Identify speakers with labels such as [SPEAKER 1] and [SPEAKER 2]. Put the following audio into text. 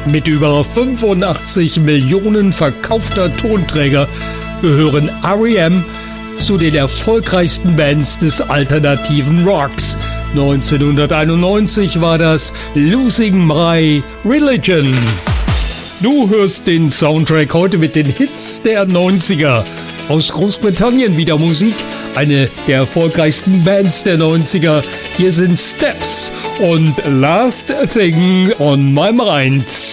[SPEAKER 1] Mit über 85 Millionen verkaufter Tonträger gehören R.E.M. zu den erfolgreichsten Bands des alternativen Rocks. 1991 war das Losing My Religion. Du hörst den Soundtrack heute mit den Hits der 90er. Aus Großbritannien wieder Musik, eine der erfolgreichsten Bands der 90er. Hier sind Steps und Last Thing on My Mind.